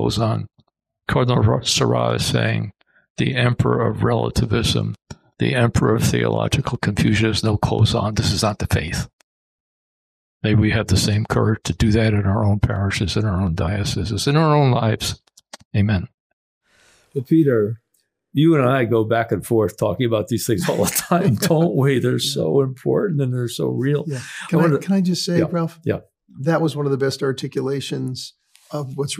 on. Cardinal Sarah is saying the emperor of relativism, the emperor of theological confusion has no clothes on. This is not the faith. May we have the same courage to do that in our own parishes, in our own dioceses, in our own lives. Amen. Well, Peter, you and I go back and forth talking about these things all the time, don't we? They're so important and they're so real. Yeah. Can I just say, Ralph? Yeah. That was one of the best articulations of what's